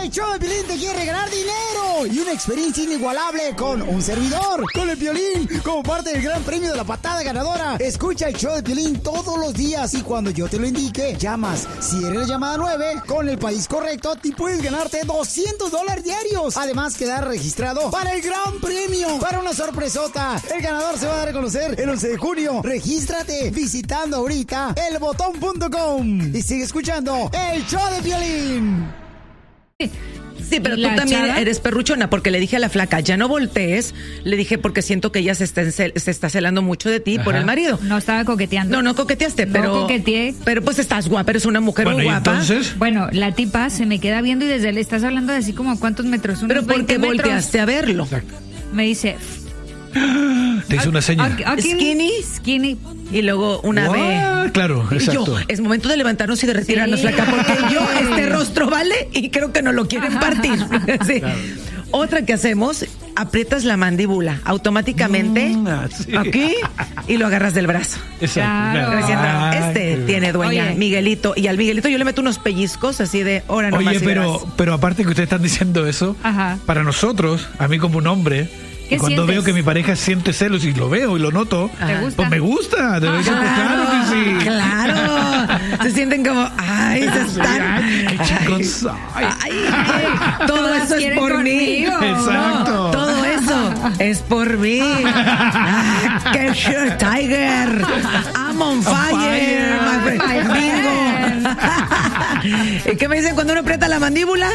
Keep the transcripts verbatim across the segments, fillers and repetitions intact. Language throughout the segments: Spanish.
El show de Piolín te quiere ganar dinero y una experiencia inigualable con un servidor, con el Piolín, como parte del gran premio de la patada ganadora. Escucha el show de Piolín todos los días y cuando yo te lo indique, llamas. Si eres la llamada nueve, con el país correcto, te puedes ganarte doscientos dólares diarios. Además, quedar registrado para el gran premio, para una sorpresota. El ganador se va a dar a conocer el once de junio. Regístrate visitando ahorita el botón punto com y sigue escuchando el show de Piolín. Sí, pero tú también chava? eres perruchona, porque le dije a la flaca, ya no voltees. Le dije, porque siento que ella se está, encel- se está celando mucho de ti. Ajá. Por el marido. No estaba coqueteando. No, no coqueteaste, pero... No coqueteé. Pero pues estás guapa, eres una mujer bueno, muy guapa. Entonces? Bueno, la tipa se me queda viendo y desde le estás hablando de así como cuántos metros. Unos pero ¿por qué volteaste a verlo? Exacto. Me dice... Te hizo una señal. Skinny. Skinny. Y luego una vez. Claro, exacto. Yo, es momento de levantarnos y de retirarnos, sí. flaca, porque yo, este rostro vale y creo que no lo quieren partir. Sí. Claro. Otra que hacemos, aprietas la mandíbula automáticamente mm, sí. aquí y lo agarras del brazo. Exacto. Claro. Claro. Este tiene dueña, Oye. Miguelito. Y al Miguelito yo le meto unos pellizcos así de hora nomás. Oye, pero, pero aparte que ustedes están diciendo eso, Ajá. para nosotros, a mí como un hombre, y cuando sientes? veo que mi pareja siente celos y lo veo y lo noto, pues me gusta. De verdad, claro que sí. Claro. Se sienten como, ay, se están. Ay, qué chicos. Ay, ay, ay, todo eso es por mí. Exacto. No, todo eso es por mí. Ah, ¡qué shit, Tiger! I'm on fire. On fire. Bingo. ¿Y qué me dicen cuando uno aprieta la mandíbula?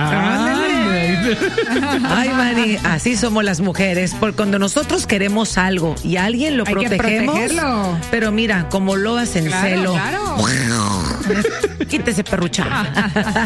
Ay, Mani, así somos las mujeres. Porque cuando nosotros queremos algo y a alguien lo Hay protegemos. Que protegerlo. Pero mira, como lo hacen claro, celo. Claro. Quítese, perrucha.